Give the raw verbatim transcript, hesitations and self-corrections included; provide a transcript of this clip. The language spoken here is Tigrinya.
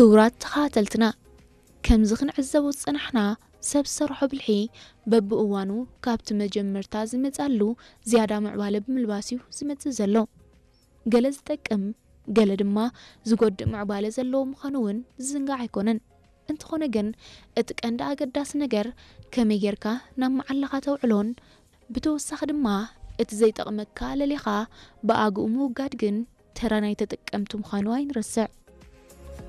ክብራት ተኻተልትና ከም ዝኽን ዕዘቦት ጽናሕና ሰብ ሰርሖ ብልሒ በብእዋኑ ካብቲ መጀመርታ ዝመጻሉ ዝያዳ ምዕባለ ብምልባስዩ ዝመጽእ ዘሎ ገለ ዝጠቅም ገለ ድማ ዝጎድእ ምዕባለ ዘለዎ ምዃኑውን ዝዝንጋዕ ኣይኮነን እንተኾነ ግን እቲ ቀንዲ ኣገዳሲ ነገር ከመይ ጌርካ ናብ መዓልኻ ተውዕሎን ብተወሳኺ ድማ እቲ ዘይጠቕመካ ለሊኻ ብኣግኡ ምውጋድ ግን ተራ ናይ ተጠቀምቲ ምዃኑ ኣይንርስዕ